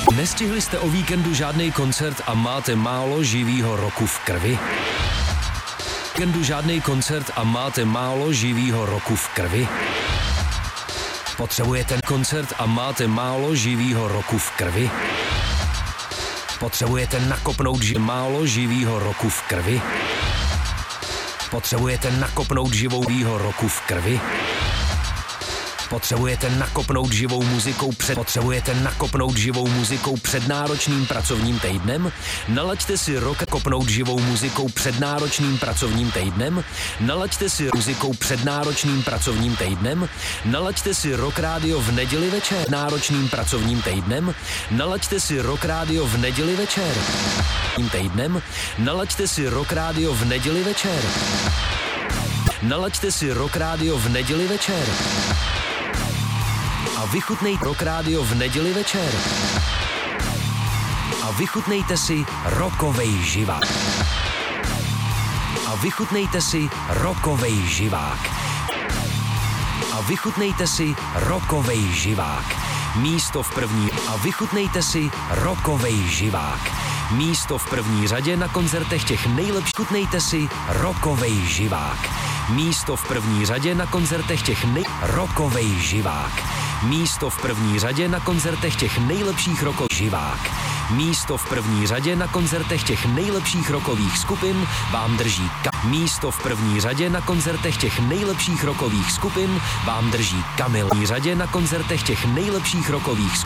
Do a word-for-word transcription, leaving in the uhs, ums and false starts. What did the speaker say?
Nestihli jste o víkendu žádný koncert a máte málo živýho roku v krvi? Víkendu žádný koncert a máte málo živýho roku v krvi? Potřebujete koncert a máte málo živýho roku v krvi? Potřebujete nakopnout ži- málo živýho roku v krvi? Potřebujete nakopnout živou roku v krvi? Potřebujete nakopnout živou muzikou před Potřebujete nakopnout živou muzikou před náročným pracovním týdnem? Nalaďte si rok kopnout živou muzikou před náročným pracovním týdnem? Nalaďte si muzikou před náročným pracovním týdnem? Nalaďte si Rock Radio v neděli večer náročným pracovním týdnem? Nalaďte si Rock Radio v neděli večer týdnem? Nalaďte si Rock Radio v neděli večer. Nalaďte si Rock Radio v neděli večer. A vychutnej Rock Radio v neděli večer. A vychutnejte si rockovej živák. A vychutnejte si rockovej živák. A vychutnejte si rockovej živák. Místo v první. A vychutnejte si rockovej živák. Místo v první řadě na koncertech těch nejlepších. Chutnejte si rockovej živák. Místo v první řadě na koncertech těch nej... Rockovej živák. Místo v první řadě na koncertech těch nejlepších rockových živák. Místo v první řadě na koncertech těch nejlepších rockových skupin vám drží ka- Místo v první řadě na koncertech těch nejlepších rockových skupin vám drží Kamil. V první řadě na koncertech těch nejlepších rockových skupin